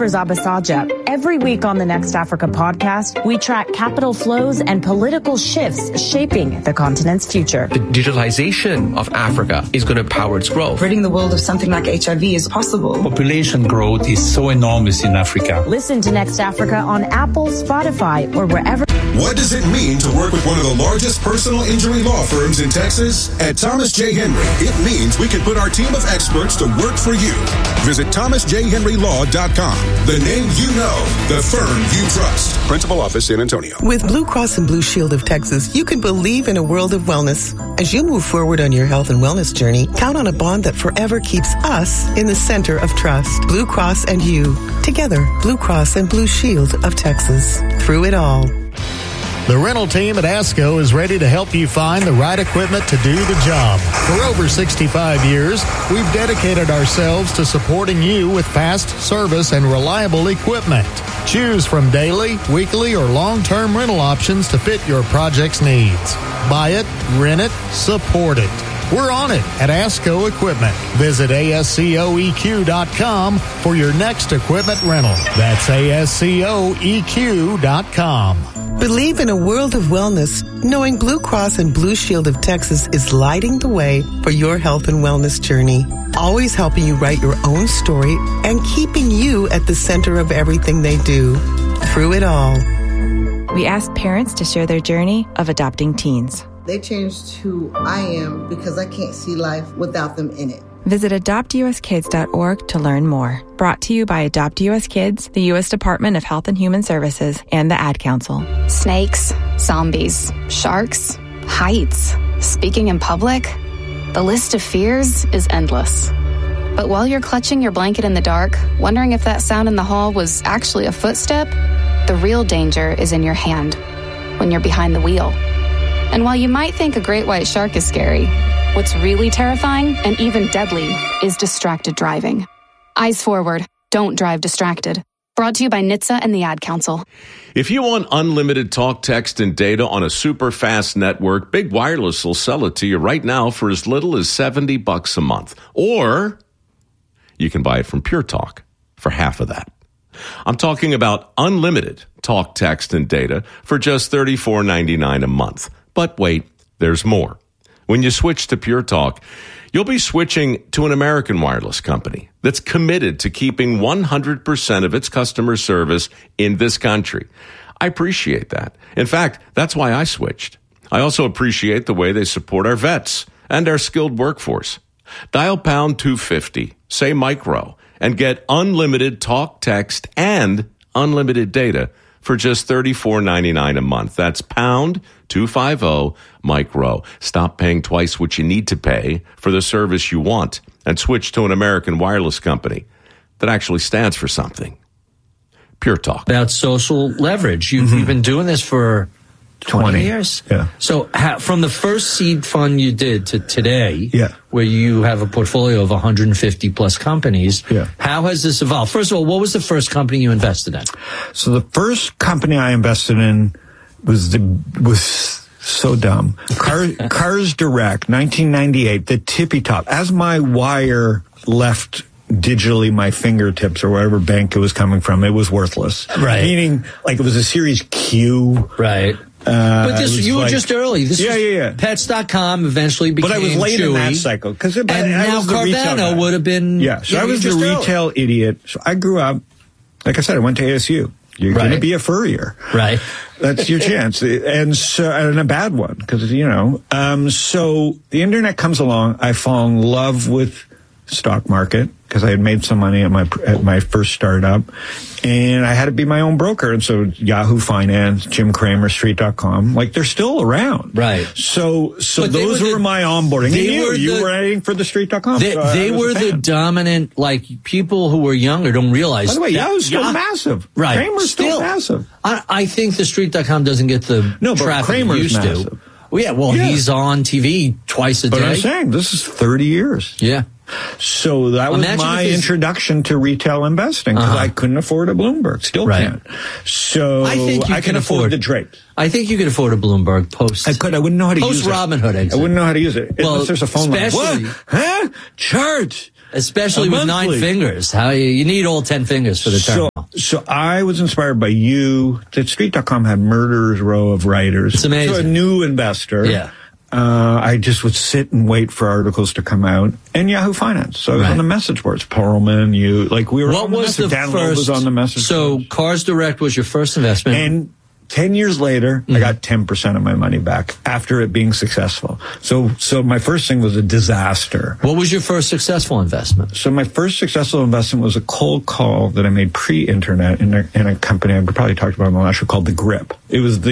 For Zabasaja, every week on the Next Africa podcast, we track capital flows and political shifts shaping the continent's future. The digitalization of Africa is going to power its growth. Ridding the world of something like HIV is possible. Population growth is so enormous in Africa. Listen to Next Africa on Apple, Spotify, or wherever. What does it mean to work with one of the largest personal injury law firms in Texas? At Thomas J. Henry, it means we can put our team of experts to work for you. Visit thomasjhenrylaw.com. The name you know, the firm you trust. Principal office, San Antonio. With Blue Cross and Blue Shield of Texas, you can believe in a world of wellness. As you move forward on your health and wellness journey, count on a bond that forever keeps us in the center of trust. Blue Cross and you. Together, Blue Cross and Blue Shield of Texas. Through it all. The rental team at ASCO is ready to help you find the right equipment to do the job. For over 65 years, we've dedicated ourselves to supporting you with fast service and reliable equipment. Choose from daily, weekly, or long-term rental options to fit your project's needs. Buy it, rent it, support it. We're on it at ASCO Equipment. Visit ASCOEQ.com for your next equipment rental. That's ASCOEQ.com. Believe in a world of wellness, knowing Blue Cross and Blue Shield of Texas is lighting the way for your health and wellness journey. Always helping you write your own story and keeping you at the center of everything they do. Through it all. We asked parents to share their journey of adopting teens. They changed who I am because I can't see life without them in it. Visit adoptuskids.org to learn more. Brought to you by Adopt US Kids, the U.S. Department of Health and Human Services, and the Ad Council. Snakes, zombies, sharks, heights, speaking in public. The list of fears is endless. But while you're clutching your blanket in the dark, wondering if that sound in the hall was actually a footstep, the real danger is in your hand when you're behind the wheel. And while you might think a great white shark is scary, what's really terrifying and even deadly is distracted driving. Eyes forward. Don't drive distracted. Brought to you by NHTSA and the Ad Council. If you want unlimited talk, text, and data on a super fast network, Big Wireless will sell it to you right now for as little as $70 a month. Or you can buy it from Pure Talk for half of that. I'm talking about unlimited talk, text, and data for just $34.99 a month. But wait, there's more. When you switch to Pure Talk, you'll be switching to an American wireless company that's committed to keeping 100% of its customer service in this country. I appreciate that. In fact, that's why I switched. I also appreciate the way they support our vets and our skilled workforce. Dial pound 250, say micro, and get unlimited talk, text, and unlimited data for just $34.99 a month. That's pound 250 micro. Stop paying twice what you need to pay for the service you want and switch to an American wireless company that actually stands for something. Pure Talk. About social leverage. You've been doing this for 20 years. Yeah. So from the first seed fund you did to today, yeah, where you have a portfolio of 150 plus companies, yeah, how has this evolved? First of all, what was the first company you invested in? So the first company I invested in was so dumb. Cars Direct, 1998, the tippy top. As my wire left digitally my fingertips or whatever bank it was coming from, it was worthless. Right. Meaning, like, it was a Series Q. Right. But this, you were just early. This yeah. Pets.com eventually became But I was late Chewy, in that cycle. And now Carvana would have been... Yeah, so I was the retail idiot. So I grew up, like I said, I went to ASU. You're going to be a furrier. Right. That's your chance. And a bad one, because, so the internet comes along. I fall in love with stock market because I had made some money at my first startup, and I had to be my own broker. And so Yahoo Finance, Jim Cramer, Street.com, like, they're still around. Right. So those were my onboarding. You were writing for the Street.com. They were the dominant, like, people who were younger don't realize. By the way, Yahoo's still massive. Right. Cramer's still massive. I think the Street.com doesn't get the traffic it used massive. to. Well, yeah, he's on TV twice a day. But I'm saying, this is 30 years. Yeah. So that was my introduction to retail investing, because I couldn't afford a Bloomberg. Still can't. So I think you can afford the trade. I think you could afford a Bloomberg post. I could. I wouldn't know how to use it. Post Robinhood exit. I wouldn't know how to use it. Well, unless there's a phone line. What? Huh? Charge. Especially with 9 fingers. How you need all 10 fingers for the terminal. So I was inspired by you. That Street.com had murderer's row of writers. It's amazing. So a new investor. Yeah. I just would sit and wait for articles to come out, and Yahoo Finance. So I was on the message boards. Perlman, you, like we were. What on the was message. the Dan first? Loeb was on the message. So boards. Cars Direct was your first investment, And 10 years later, I got 10% of my money back after it being successful. So my first thing was a disaster. What was your first successful investment? So my first successful investment was a cold call that I made pre-internet in a company I probably talked about on the last show called The Grip. It was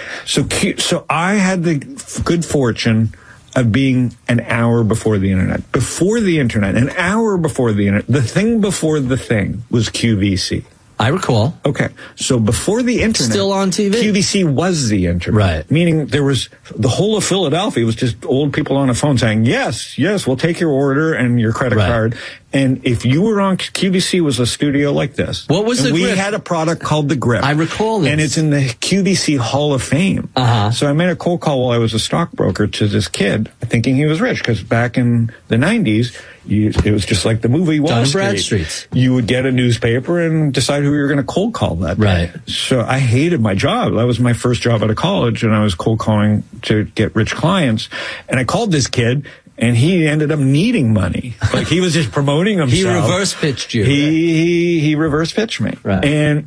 so I had the good fortune of being an hour before the internet. Before the internet, an hour before the internet, the thing before the thing was QVC. I recall. Okay. So before the internet. Still on TV? QVC was the internet. Right. Meaning there was, the whole of Philadelphia was just old people on a phone saying, yes, we'll take your order and your credit card. And if you were on, QVC was a studio like this. What was the We Grip? had a product called The Grip. I recall this. And it's in the QVC Hall of Fame. So I made a cold call while I was a stockbroker to this kid, thinking he was rich, because back in the 90s, it was just like the movie Wall Street. Bradstreet's. You would get a newspaper and decide who you were going to cold call that day. Right. So I hated my job. That was my first job out of college, and I was cold calling to get rich clients. And I called this kid, and he ended up needing money. Like, he was just promoting himself. He reverse pitched you. He reverse pitched me. Right. And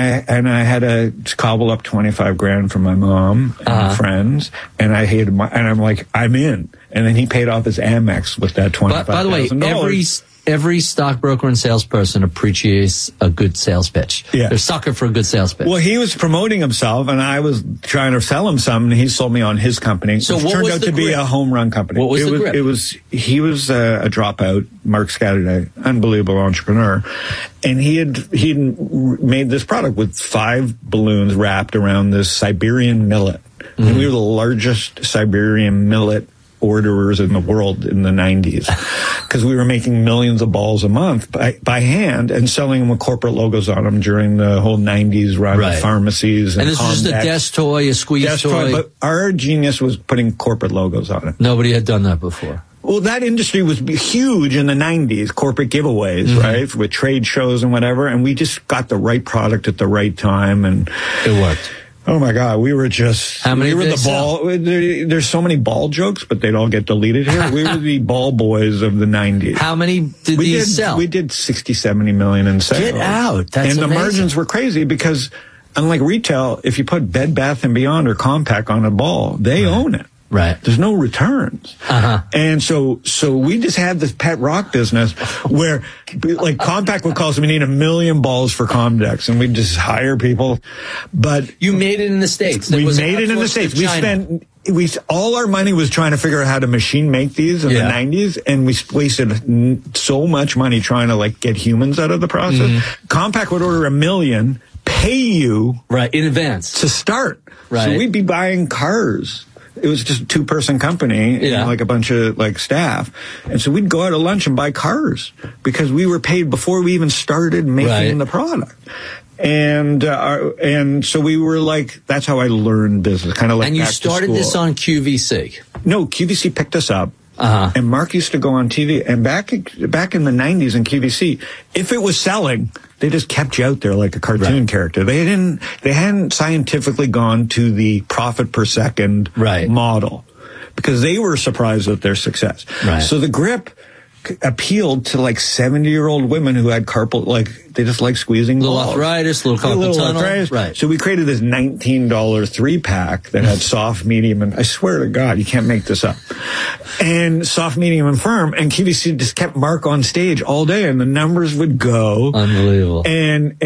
I had to cobble up $25,000 from my mom and friends, and I hated and I'm like, I'm in. And then he paid off his Amex with that $25,000. By the way, every stockbroker and salesperson appreciates a good sales pitch. Yeah. They're sucker for a good sales pitch. Well, he was promoting himself, and I was trying to sell him something, and he sold me on his company, So which what turned was out the to be Grip? a home run company. What was the Grip? He was a dropout, Mark Scatterday, unbelievable entrepreneur, and he'd made this product with 5 balloons wrapped around this Siberian millet. And we were the largest Siberian millet orderers in the world in the 90s, because we were making millions of balls a month by hand and selling them with corporate logos on them during the whole 90s run of pharmacies. And this was just a desk toy, a squeeze toy. But our genius was putting corporate logos on it. Nobody had done that before. Well, that industry was huge in the 90s, corporate giveaways, right, with trade shows and whatever, and we just got the right product at the right time, and it worked. Oh my God, we were just. How many we were did the they ball. There's so many ball jokes, but they'd all get deleted here. We were the ball boys of the 90s. How many did you sell? We did 60, 70 million in sales. Get out. That's And the amazing. margins were crazy because, unlike retail, if you put Bed Bath & Beyond or Compaq on a ball, they own it. Right. There's no returns. And so we just had this pet rock business where, like, Compaq would call us, we need 1 million balls for Comdex, and we'd just hire people. But you made it in the States. We made it in the States. We spent all our money was trying to figure out how to machine make these in the 90s, and we wasted so much money trying to, like, get humans out of the process. Compaq would order 1 million, pay you in advance to start. Right. So we'd be buying cars. It was just a 2-person company and like a bunch of like staff. And so we'd go out to lunch and buy cars because we were paid before we even started making the product. And so we were like, that's how I learned business, kind of like. And you back to started school. this on QVC. No, QVC picked us up. And Mark used to go on TV. And back in the 90s in QVC, if it was selling, they just kept you out there like a cartoon character. They hadn't scientifically gone to the profit per second model because they were surprised at their success. So the Grip appealed to like 70-year-old women who had carpal, like they just like squeezing little balls. arthritis, little carpal tunnel. Arthritis. Right. So we created this $19 3-pack that had soft, medium, and I swear to God, you can't make this up. And soft, medium, and firm. And QVC just kept Mark on stage all day, and the numbers would go. Unbelievable. And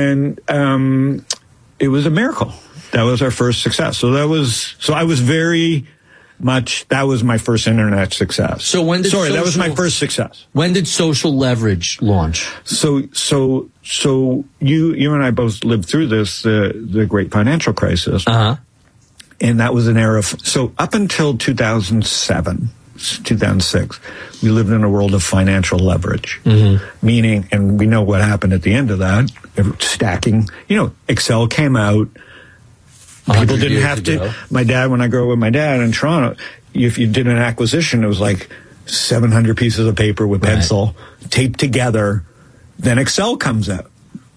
it was a miracle. That was our first success. So I was very much, that was my first internet success. So when did that was my first success. When did Social Leverage launch? So you and I both lived through this, the great financial crisis. And that was an era so up until 2007, 2006, we lived in a world of financial leverage. Meaning, and we know what happened at the end of that, stacking, Excel came out. People didn't have to. My dad, when I grew up with my dad in Toronto, if you did an acquisition, it was like 700 pieces of paper with pencil taped together. Then Excel comes out.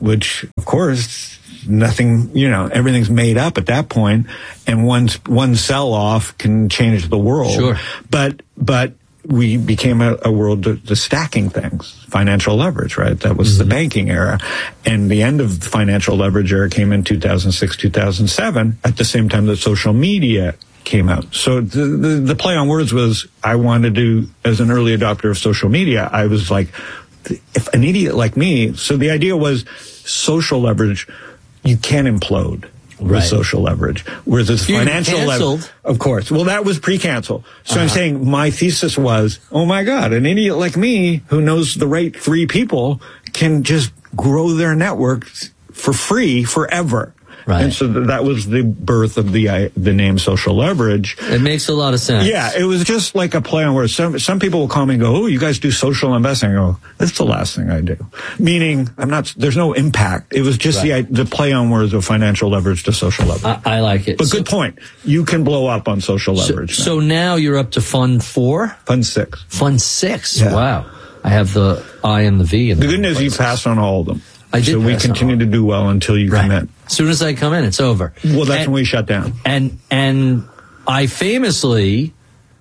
which of course nothing, everything's made up at that point, and one sell-off can change the world. Sure. But we became a world to stacking things, financial leverage, right? That was the banking era. And the end of the financial leverage era came in 2006, 2007, at the same time that social media came out. So the play on words was, I wanted to, as an early adopter of social media, I was like, if an idiot like me, so the idea was social leverage, you can implode. With social leverage. Whereas it's financial leverage. Of course. Well, that was pre-cancel. So I'm saying my thesis was, oh my God, an idiot like me who knows the right 3 people can just grow their network for free forever. Right. And so that was the birth of the name social leverage. It makes a lot of sense. Yeah, it was just like a play on words. Some people will call me and go, oh, you guys do social investing. I go, that's the last thing I do. Meaning, there's no impact. It was just the play on words of financial leverage to social leverage. I like it. But good point. You can blow up on social leverage. So now you're up to Fund 4? Fund 6. Fund 6? Yeah. Wow. I have the I and the V. The good news is you passed on all of them. I did. So we continue to do well until you come in. As soon as I come in, it's over. Well, that's when we shut down. And I famously,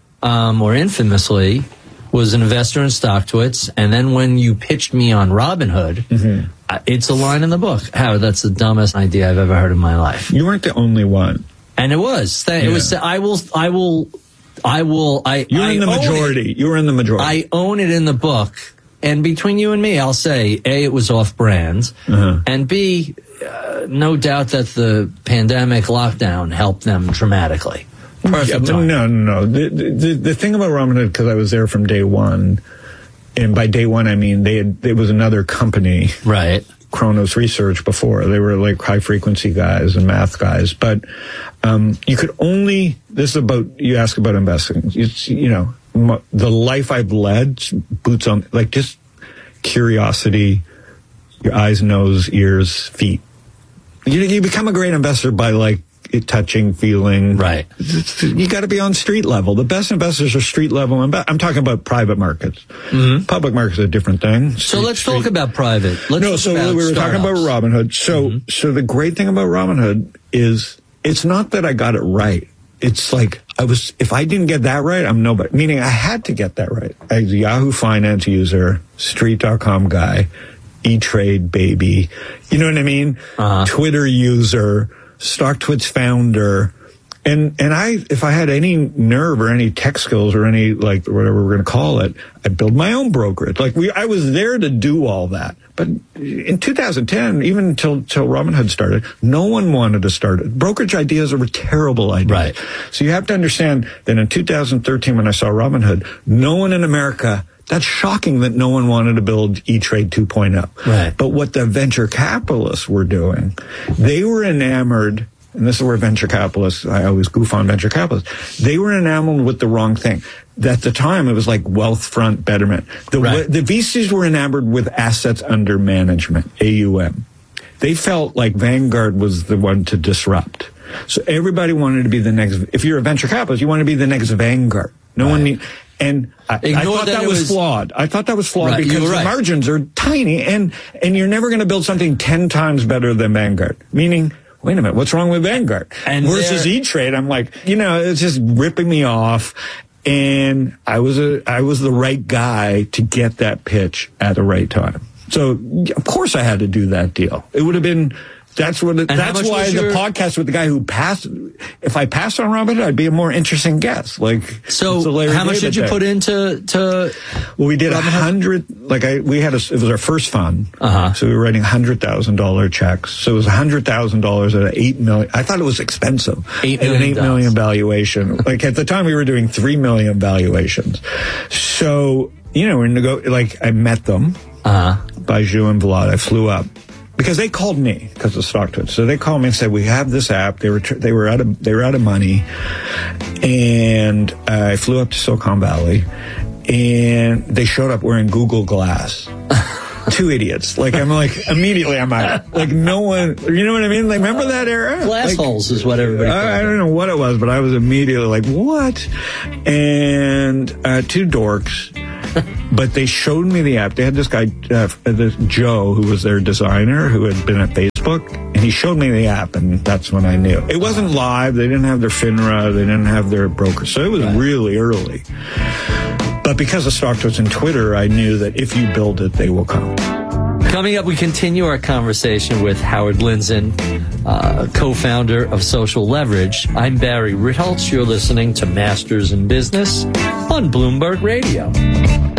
or infamously, was an investor in StockTwits. And then when you pitched me on Robinhood, it's a line in the book. Howard, that's the dumbest idea I've ever heard in my life. You weren't the only one. And it was. It was. I will. You're in the majority. You were in the majority. I own it in the book. And between you and me, I'll say, A, it was off-brand, and B, no doubt that the pandemic lockdown helped them dramatically. Perfect time. No. The thing about Robinhood, because I was there from day one, and by day one I mean it was another company, right? Kronos Research before. They were like high-frequency guys and math guys, but you could only. This is about, you ask about investing. It's, the life I've led, boots on, like just curiosity, your eyes, nose, ears, feet. You become a great investor by like touching, feeling. Right. You got to be on street level. The best investors are street level. I'm talking about private markets. Public markets are a different thing. So let's talk about private. We were talking about Robinhood. So the great thing about Robinhood is it's not that I got it right. It's like if I didn't get that right, I'm nobody. Meaning I had to get that right. I was a Yahoo Finance user, Street.com guy, E-Trade baby. You know what I mean? Twitter user, StockTwits founder. And if I had any nerve or any tech skills or any, like, whatever we're going to call it, I'd build my own brokerage. Like, I was there to do all that. But in 2010, even until Robinhood started, no one wanted to start it. Brokerage ideas are terrible ideas. Right. So you have to understand that in 2013, when I saw Robinhood, no one in America, that's shocking that no one wanted to build E-Trade 2.0. Right. But what the venture capitalists were doing, they were enamored. And this is where venture capitalists, I always goof on venture capitalists, they were enamored with the wrong thing. At the time, it was like wealth front betterment. The VCs were enamored with assets under management, AUM. They felt like Vanguard was the one to disrupt. So everybody wanted to be the next, if you're a venture capitalist, you want to be the next Vanguard. No one need, and I thought that was flawed. I thought that was flawed because the margins are tiny and you're never going to build something 10 times better than Vanguard. Meaning, wait a minute, what's wrong with Vanguard? And versus E-Trade, I'm like, it's just ripping me off. And I was the right guy to get that pitch at the right time. So of course I had to do that deal. It would have been. That's why the podcast with the guy who passed. If I passed on Robinhood, I'd be a more interesting guest. Like, so how much did you put into? Well, we did 100. It was our first fund. So we were writing $100,000 checks. So it was $100,000 at $8 million. I thought it was expensive. $8 million valuation. Like at the time, we were doing $3 million valuations. So I met them. Baiju and Vlad. I flew up. Because they called me because of StockTwits. So they called me and said, we have this app. They were out of money. And I flew up to Silicon Valley and they showed up wearing Google Glass. Two idiots. Immediately I'm out. Like no one, you know what I mean? Like, remember that era? Glass holes is what everybody called I don't know what it was, but I was immediately like, what? And two dorks. But they showed me the app. They had this guy, this Joe, who was their designer, who had been at Facebook, and he showed me the app, and that's when I knew. It wasn't live. They didn't have their FINRA. They didn't have their broker. So it was really early. But because of StockTwits and Twitter, I knew that if you build it, they will come. Coming up, we continue our conversation with Howard Lindzen, co-founder of Social Leverage. I'm Barry Ritholtz. You're listening to Masters in Business on Bloomberg Radio.